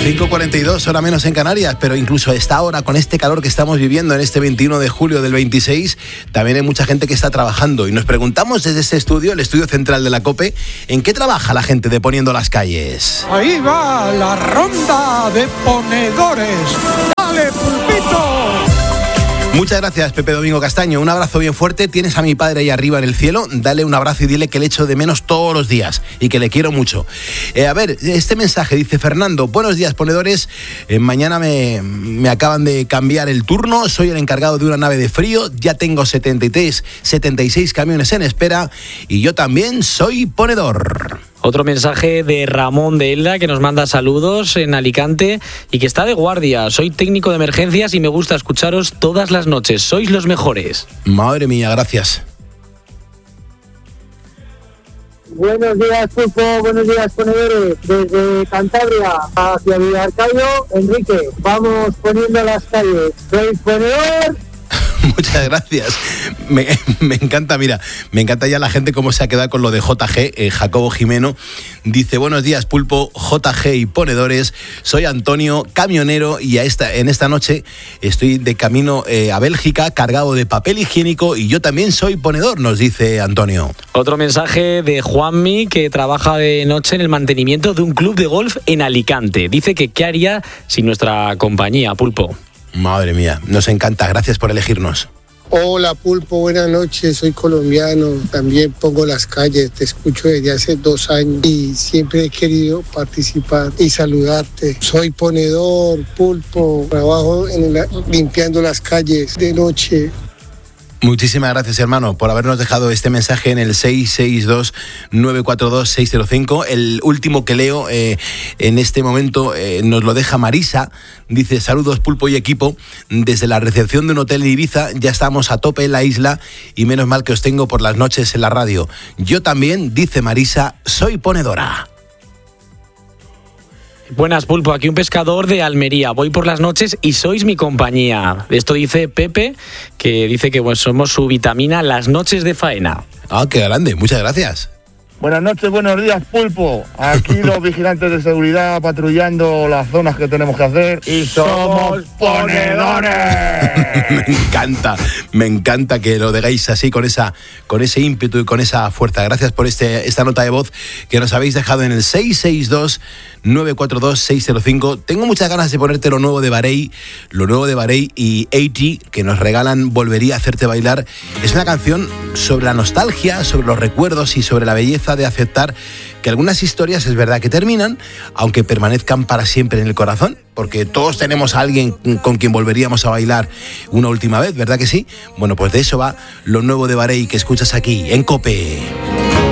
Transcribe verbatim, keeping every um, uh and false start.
cinco cuarenta y dos, hora menos en Canarias, pero incluso a esta hora, con este calor que estamos viviendo en este veintiuno de julio del veintiséis, también hay mucha gente que está trabajando. Y nos preguntamos desde este estudio, el estudio central de la COPE, ¿en qué trabaja la gente de Poniendo las Calles? Ahí va la ronda de ponedores. ¡Dale, Pulpito! Muchas gracias, Pepe Domingo Castaño. Un abrazo bien fuerte. Tienes a mi padre ahí arriba en el cielo. Dale un abrazo y dile que le echo de menos todos los días y que le quiero mucho. Eh, a ver, este mensaje dice Fernando: buenos días, ponedores. Eh, mañana me, me acaban de cambiar el turno. Soy el encargado de una nave de frío. Ya tengo setenta y tres, setenta y seis camiones en espera y yo también soy ponedor. Otro mensaje de Ramón de Elda, que nos manda saludos en Alicante y que está de guardia. Soy técnico de emergencias y me gusta escucharos todas las noches. Sois los mejores. Madre mía, gracias. Buenos días, Pulpo. Buenos días, ponedores. Desde Cantabria hacia Villarcayo, Enrique. Vamos poniendo las calles. Soy ponedor. Muchas gracias. Me, me encanta, mira, me encanta ya la gente cómo se ha quedado con lo de J G. Eh, Jacobo Jimeno dice: buenos días, Pulpo, J G y ponedores. Soy Antonio, camionero, y a esta, en esta noche estoy de camino eh, a Bélgica, cargado de papel higiénico, y yo también soy ponedor, nos dice Antonio. Otro mensaje de Juanmi, que trabaja de noche en el mantenimiento de un club de golf en Alicante. Dice que qué haría sin nuestra compañía, Pulpo. Madre mía, nos encanta, gracias por elegirnos. Hola, Pulpo, buenas noches, soy colombiano, también pongo las calles, te escucho desde hace dos años y siempre he querido participar y saludarte. Soy ponedor, Pulpo, trabajo en el, limpiando las calles de noche. Muchísimas gracias, hermano, por habernos dejado este mensaje en el seis seis dos, nueve cuatro dos, seis cero cinco. El último que leo eh, en este momento eh, nos lo deja Marisa. Dice: saludos, Pulpo y equipo. Desde la recepción de un hotel en Ibiza ya estamos a tope en la isla y menos mal que os tengo por las noches en la radio. Yo también, dice Marisa, soy ponedora. Buenas, Pulpo, aquí un pescador de Almería. Voy por las noches y sois mi compañía. Esto dice Pepe, que dice que bueno, somos su vitamina las noches de faena. Ah, qué grande, muchas gracias. Buenas noches, buenos días, Pulpo. Aquí los vigilantes de seguridad patrullando las zonas que tenemos que hacer. Y somos ponedores. Me encanta, me encanta que lo digáis así, con esa, con ese ímpetu y con esa fuerza. Gracias por este, esta nota de voz que nos habéis dejado en el seis seis dos, nueve cuatro dos, seis cero cinco. Tengo muchas ganas de ponerte lo nuevo de Barey, lo nuevo de Barey y ochenta, que nos regalan Volvería a hacerte bailar. Es una canción sobre la nostalgia, sobre los recuerdos y sobre la belleza de aceptar que algunas historias es verdad que terminan, aunque permanezcan para siempre en el corazón, porque todos tenemos a alguien con quien volveríamos a bailar una última vez, ¿verdad que sí? Bueno, pues de eso va lo nuevo de Barey, que escuchas aquí en COPE.